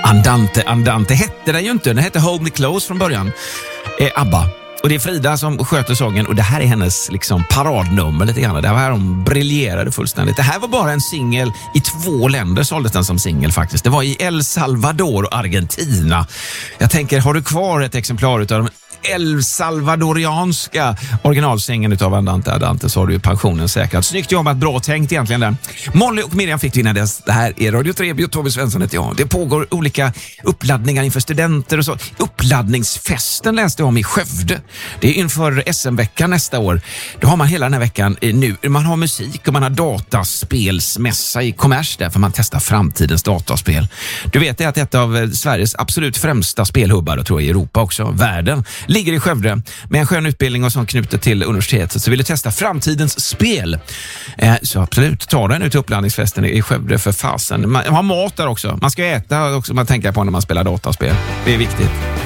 Andante hette den ju inte. Den hette Hold Me Close från början. ABBA. Och det är Frida som sköter sången och det här är hennes liksom paradnummer lite grann. Det här hon briljerade fullständigt. Det här var bara en singel i 2 länder, såldes den som singel faktiskt. Det var i El Salvador och Argentina. Jag tänker, har du kvar ett exemplar utav de El Salvadorianska originalsängen utav Andante så har du ju pensionen säkrat. Snyggt jobbat, bra tänkt egentligen där. Molly och Miriam fick vinna det. Det här är Radio Trebio, Tobbe Svensson heter jag. Det pågår olika uppladdningar inför studenter och så. Uppladdningsfesten läste jag om i Skövde. Det är inför SM-veckan nästa år. Då har man hela den här veckan nu. Man har musik och man har dataspelsmässa i kommers där för man testar framtidens dataspel. Du vet att ett av Sveriges absolut främsta spelhubbar, tror jag, i Europa också, världen, ligger i Skövde med en skön utbildning och som knutet till universitetet. Så vill du testa framtidens spel, så absolut, ta den ut till uppladdningsfesten i Skövde för fasen. Man har mat där också. Man ska äta också, man tänker på när man spelar dataspel. Det är viktigt.